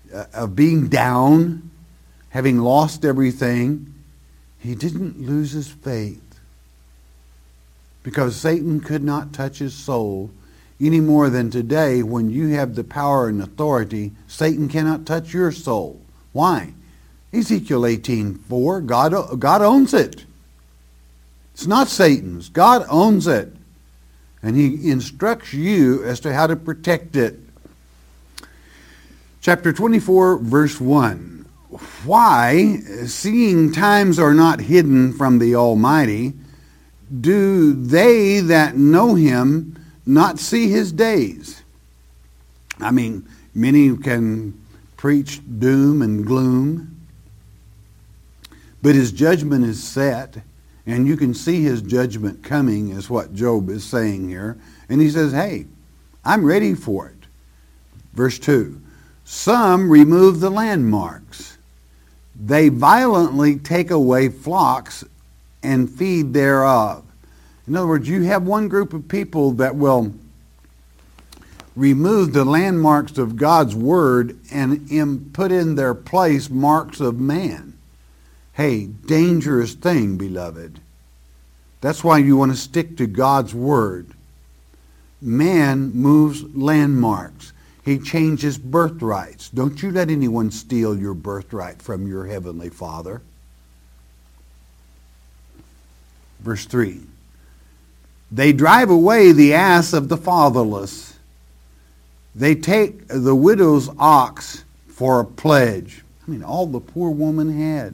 of being down, having lost everything, he didn't lose his faith. Because Satan could not touch his soul any more than today when you have the power and authority, Satan cannot touch your soul. Why? Ezekiel 18:4, God owns it. It's not Satan's. God owns it. And he instructs you as to how to protect it. Chapter 24, verse 1. Why, seeing times are not hidden from the Almighty, do they that know him not see his days? I mean, many can preach doom and gloom, but his judgment is set, and you can see his judgment coming, is what Job is saying here. And he says, hey, I'm ready for it. Verse 2, some remove the landmarks. They violently take away flocks and feed thereof. In other words, you have one group of people that will remove the landmarks of God's word and put in their place marks of man. Hey, dangerous thing, beloved. That's why you want to stick to God's word. Man moves landmarks. He changes birthrights. Don't you let anyone steal your birthright from your heavenly Father. Verse 3. They drive away the ass of the fatherless. They take the widow's ox for a pledge. I mean, all the poor woman had.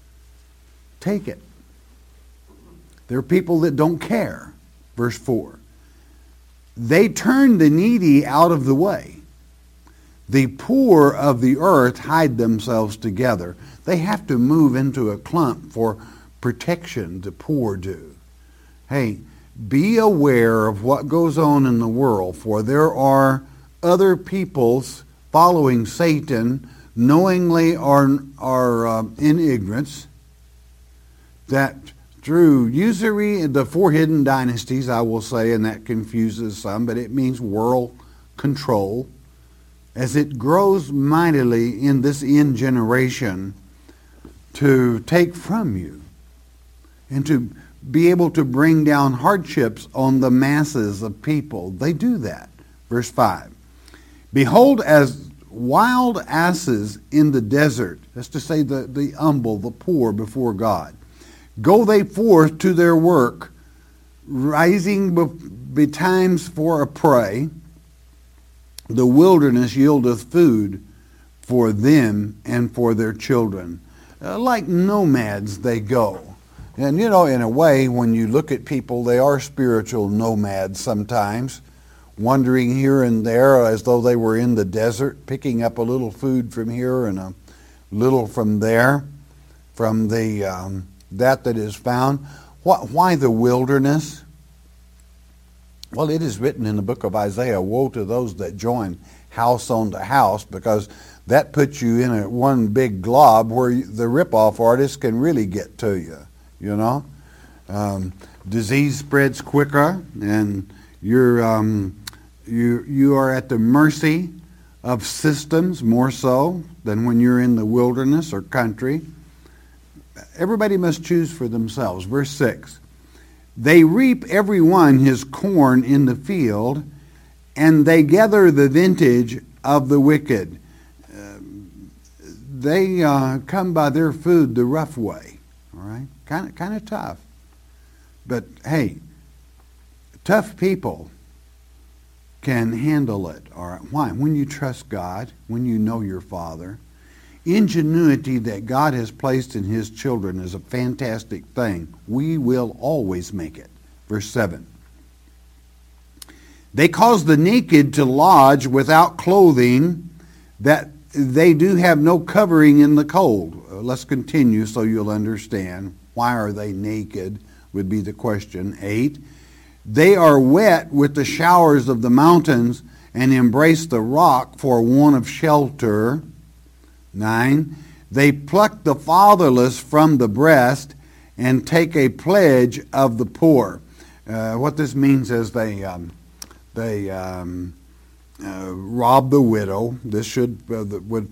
Take it. There are people that don't care. Verse 4. They turn the needy out of the way. The poor of the earth hide themselves together. They have to move into a clump for protection, the poor do. Hey, be aware of what goes on in the world, for there are other peoples following Satan, knowingly or in ignorance, that through usury, the four hidden dynasties, I will say, and that confuses some, but it means world control, as it grows mightily in this end generation, to take from you and to be able to bring down hardships on the masses of people. They do that. Verse 5. Behold, as wild asses in the desert, that's to say the humble, the poor before God, go they forth to their work, rising betimes for a prey. The wilderness yieldeth food for them and for their children. Like nomads they go. And you know, in a way, when you look at people, they are spiritual nomads sometimes, wandering here and there as though they were in the desert, picking up a little food from here and a little from there, from the that is found. Why the wilderness? Well, it is written in the book of Isaiah, woe to those that join house on to house, because that puts you in one big glob where the rip-off artist can really get to you. You know, disease spreads quicker, and you are at the mercy of systems more so than when you're in the wilderness or country. Everybody must choose for themselves. Verse 6. They reap every one his corn in the field, and they gather the vintage of the wicked. They come by their food the rough way. All right, kind of tough. But hey, tough people can handle it. All right, why? When you trust God, when you know your Father, ingenuity that God has placed in His children is a fantastic thing. We will always make it. Verse 7. They cause the naked to lodge without clothing, that they do have no covering in the cold. Let's continue so you'll understand. Why are they naked would be the question. 8. They are wet with the showers of the mountains and embrace the rock for want of shelter. 9. They pluck the fatherless from the breast and take a pledge of the poor. What this means is they rob the widow. This would